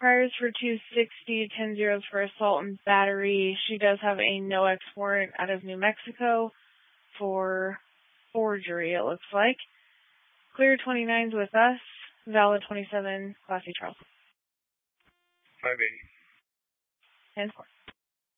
priors for 260, 10 zeros for assault and battery. She does have a no-ex warrant out of New Mexico for forgery, it looks like. Clear 29s with us, valid 27, Class C Charles. 580. 10-4.